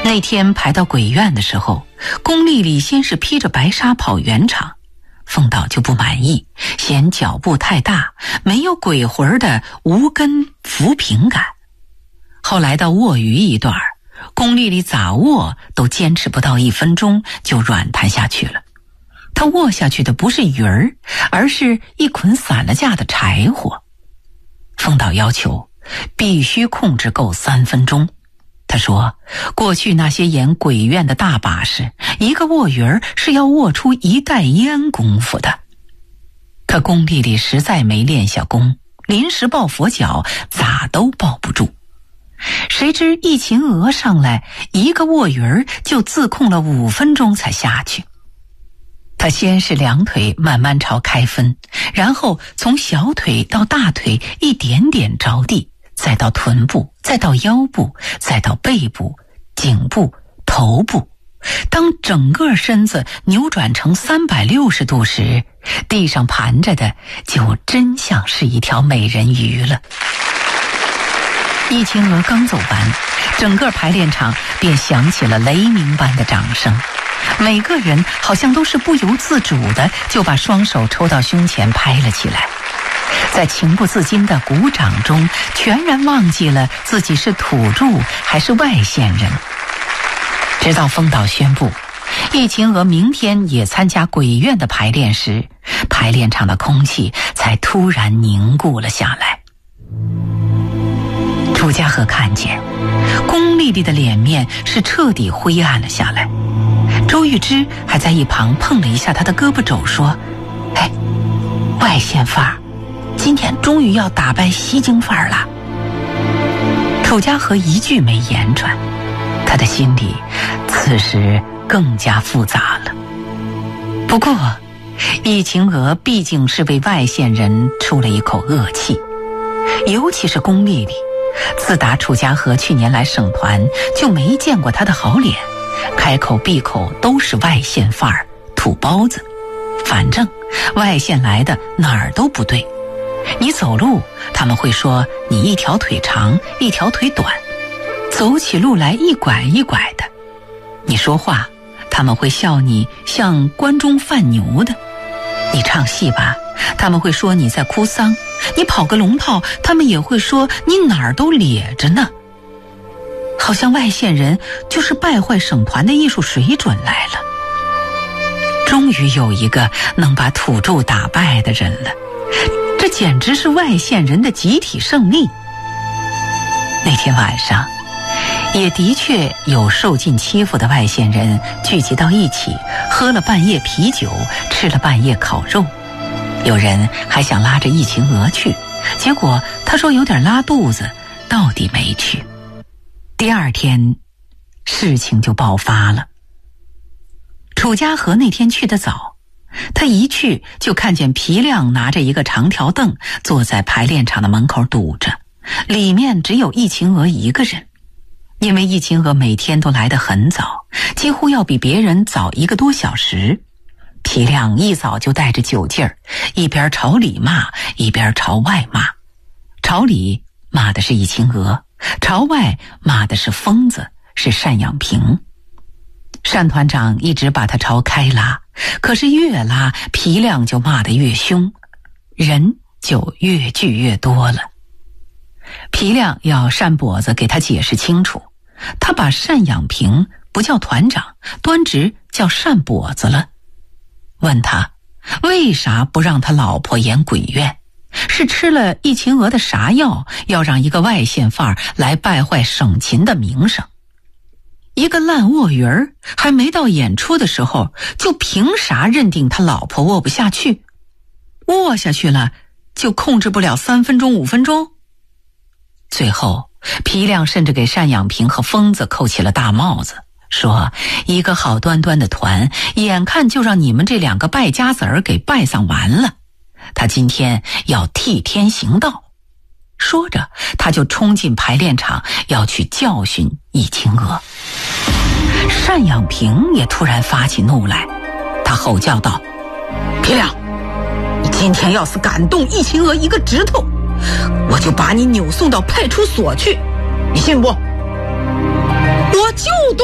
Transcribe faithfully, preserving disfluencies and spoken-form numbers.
那天排到鬼院的时候，龚丽丽先是披着白纱跑圆场，凤岛就不满意，嫌脚步太大，没有鬼魂的无根浮萍感。后来到卧鱼一段，龚丽丽咋卧都坚持不到一分钟就软瘫下去了。她卧下去的不是鱼儿，而是一捆散了架的柴火。凤岛要求必须控制够三分钟。他说，过去那些演鬼院的大把式，一个卧鱼儿是要卧出一袋烟功夫的。可龚丽丽实在没练下功，临时抱佛脚咋都抱不住。谁知一秦娥上来，一个卧鱼儿就自控了五分钟才下去。他先是两腿慢慢朝开分，然后从小腿到大腿一点点着地，再到臀部，再到腰部，再到背部、颈部、头部。当整个身子扭转成三百六十度时，地上盘着的就真像是一条美人鱼了。易秦娥刚走完，整个排练场便响起了雷鸣般的掌声，每个人好像都是不由自主的就把双手抽到胸前拍了起来，在情不自禁的鼓掌中，全然忘记了自己是土著还是外县人。直到凤岛宣布易秦娥明天也参加鬼院的排练时，排练场的空气才突然凝固了下来。楚家和看见龚丽丽的脸面是彻底灰暗了下来，周玉芝还在一旁碰了一下她的胳膊肘，说：哎，外县范儿今天终于要打败西京范儿了。楚家和一句没言传，他的心里此时更加复杂了。不过易秦娥毕竟是为外县人出了一口恶气，尤其是龚丽丽，自打楚家和去年来省团就没见过他的好脸，开口闭口都是外县范儿、土包子，反正外县来的哪儿都不对。你走路他们会说你一条腿长一条腿短，走起路来一拐一拐的。你说话他们会笑你像关中贩牛的，你唱戏吧他们会说你在哭丧，你跑个龙套他们也会说你哪儿都咧着呢。好像外县人就是败坏省团的艺术水准来了。终于有一个能把土著打败的人了，这简直是外县人的集体胜利。那天晚上也的确有受尽欺负的外县人聚集到一起，喝了半夜啤酒，吃了半夜烤肉。有人还想拉着易秦娥去，结果他说有点拉肚子，到底没去。第二天事情就爆发了。楚家和那天去得早，他一去就看见皮亮拿着一个长条凳坐在排练场的门口堵着，里面只有易秦娥一个人。因为易秦娥每天都来得很早，几乎要比别人早一个多小时。皮亮一早就带着酒劲儿，一边朝里骂一边朝外骂。朝里骂的是易秦娥，朝外骂的是疯子，是单养平。单团长一直把他朝开拉，可是越拉皮亮就骂得越凶，人就越聚越多了。皮亮要单跛子给他解释清楚，他把单养平不叫团长，端直叫单跛子了。问他为啥不让他老婆演鬼院，是吃了易秦娥的啥药，要让一个外县范儿来败坏省琴的名声。一个烂卧鱼儿还没到演出的时候，就凭啥认定他老婆卧不下去？卧下去了就控制不了三分钟五分钟？最后皮亮甚至给单养平和疯子扣起了大帽子，说一个好端端的团，眼看就让你们这两个败家子儿给败丧完了，他今天要替天行道。说着他就冲进排练场要去教训易秦娥。单养平也突然发起怒来，他吼叫道：皮亮，你今天要是敢动易秦娥一个指头，我就把你扭送到派出所去，你信不？我就动